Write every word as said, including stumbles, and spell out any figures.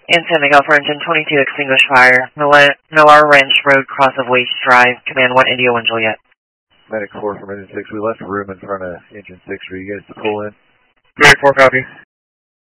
And San Miguel for engine twenty-two, extinguish fire. Millar Ranch Road, cross of Waste Drive. Command one India one Juliet. Medic four from engine six. We left room in front of engine six for you guys to pull in. Very four, copy.